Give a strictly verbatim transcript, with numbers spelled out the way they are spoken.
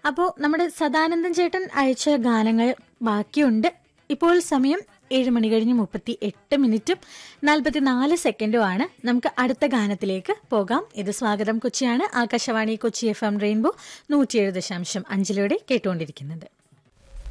അപ്പോൾ നമ്മുടെ സദാനന്ദൻ ചേട്ടൻ അയച്ച ഗാനങ്ങൾ ബാക്കിയുണ്ട്. ഇപ്പോൾ സമയം ഏഴ് മണി കഴിഞ്ഞ് മുപ്പത്തി എട്ട് മിനിറ്റും നാൽപ്പത്തിനാല് സെക്കൻഡും ആണ്. നമുക്ക് അടുത്ത ഗാനത്തിലേക്ക് പോകാം. ഇത് സ്വാഗതം കൊച്ചിയാണ്. Akashvani Kochi F M rainbow നൂറ്റിയേഴ് ദശാംശം അഞ്ചിലൂടെ കേട്ടുകൊണ്ടിരിക്കുന്നത്.